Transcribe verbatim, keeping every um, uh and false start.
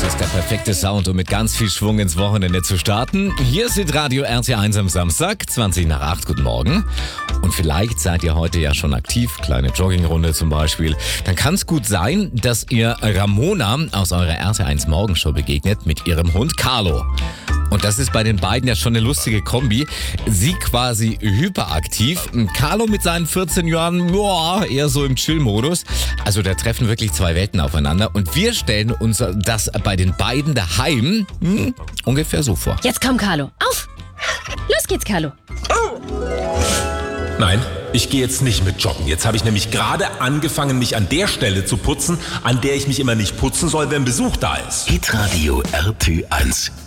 ist der perfekte Sound, um mit ganz viel Schwung ins Wochenende zu starten. Hier ist Radio R T eins am Samstag, zwanzig nach acht. Guten Morgen. Und vielleicht seid ihr heute ja schon aktiv, kleine Joggingrunde zum Beispiel. Dann kann es gut sein, dass ihr Ramona aus eurer R T eins Morgenshow begegnet mit ihrem Hund Carlo. Und das ist bei den beiden ja schon eine lustige Kombi. Sie quasi hyperaktiv, Carlo mit seinen vierzehn Jahren boah, eher so im Chill-Modus. Also da treffen wirklich zwei Welten aufeinander. Und wir stellen uns das bei den beiden daheim hm, ungefähr so vor. Jetzt komm, Carlo. Auf! Los geht's, Carlo. Nein, ich gehe jetzt nicht mit joggen. Jetzt habe ich nämlich gerade angefangen, mich an der Stelle zu putzen, an der ich mich immer nicht putzen soll, wenn Besuch da ist. Hitradio R T eins.